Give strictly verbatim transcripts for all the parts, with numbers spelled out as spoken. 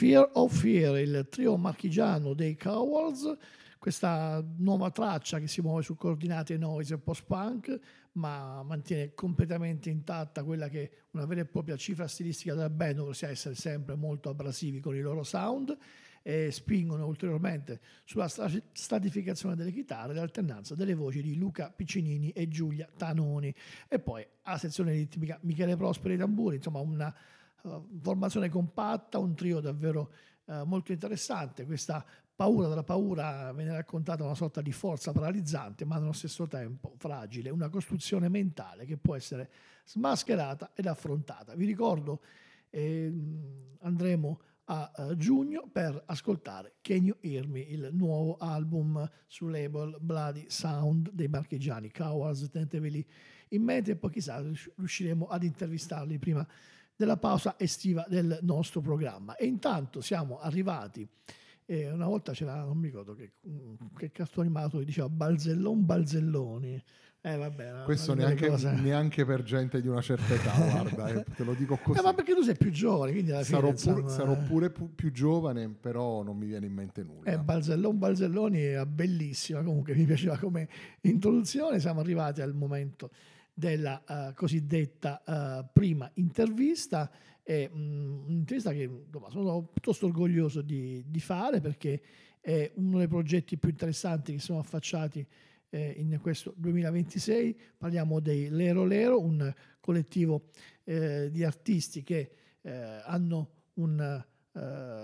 Fear of Fear, il trio marchigiano dei Cowards, questa nuova traccia che si muove su coordinate noise e post-punk, ma mantiene completamente intatta quella che è una vera e propria cifra stilistica della band, ossia essere sempre molto abrasivi con i loro sound, e spingono ulteriormente sulla stratificazione delle chitarre e l'alternanza delle voci di Luca Piccinini e Giulia Tanoni, e poi a sezione ritmica Michele Prosperi ai tamburi, insomma una uh, formazione compatta, un trio davvero uh, molto interessante. Questa paura della paura viene raccontata una sorta di forza paralizzante, ma nello stesso tempo fragile, una costruzione mentale che può essere smascherata ed affrontata. Vi ricordo, eh, andremo a uh, giugno per ascoltare Can You Hear Me, il nuovo album sul label Bloody Sound dei marchigiani Cowards. Teneteveli in mente e poi chissà riusciremo ad intervistarli prima della pausa estiva del nostro programma. E intanto siamo arrivati, e una volta c'era, non mi ricordo che, che cartone animato che diceva Balzellon Balzelloni. Eh, vabbè, questo neanche, neanche per gente di una certa età, guarda, eh, te lo dico così. Eh, ma perché tu sei più giovane, quindi alla sarò, fine, pur, insomma, sarò pure pu- più giovane, però non mi viene in mente nulla. Eh, Balzellon Balzelloni era bellissima, comunque mi piaceva come introduzione. Siamo arrivati al momento della uh, cosiddetta uh, prima intervista, e mh, un'intervista che insomma, sono piuttosto orgoglioso di, di fare, perché è uno dei progetti più interessanti che sono affacciati eh, in questo duemilaventisei. Parliamo dei Lero Lero, un collettivo eh, di artisti che eh, hanno un uh,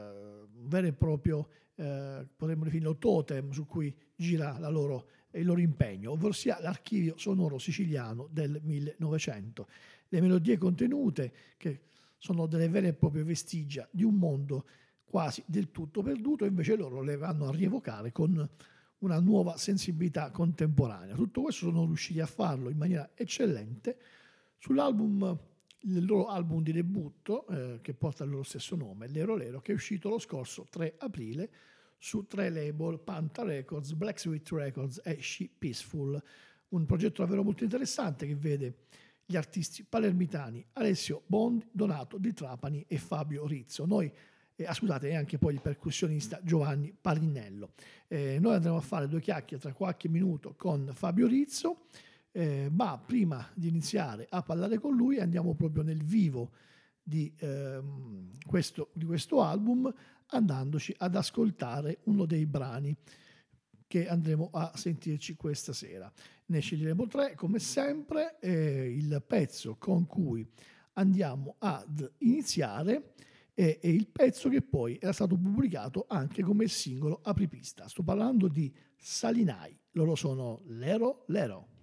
vero e proprio, uh, potremmo definirlo totem, su cui gira la loro il loro impegno, ovvero sia l'archivio sonoro siciliano del millenovecento. Le melodie contenute, che sono delle vere e proprie vestigia di un mondo quasi del tutto perduto, invece loro le vanno a rievocare con una nuova sensibilità contemporanea. Tutto questo sono riusciti a farlo in maniera eccellente sull'album, il loro album di debutto, eh, che porta il loro stesso nome, Lero Lero, che è uscito lo scorso tre aprile su tre label, Panta Records, Black Sweet Records e She Peaceful. Un progetto davvero molto interessante che vede gli artisti palermitani Alessio Bondi, Donato Di Trapani e Fabio Rizzo. Noi, eh, ah, scusate, e anche poi il percussionista Giovanni Parinello. Eh, noi andremo a fare due chiacchiere tra qualche minuto con Fabio Rizzo, eh, ma prima di iniziare a parlare con lui andiamo proprio nel vivo di, ehm, questo, di questo album, andandoci ad ascoltare uno dei brani che andremo a sentirci questa sera. Ne sceglieremo tre, come sempre. Eh, il pezzo con cui andiamo ad iniziare è, è il pezzo che poi era stato pubblicato anche come singolo apripista. Sto parlando di Salinai, loro sono Lero Lero.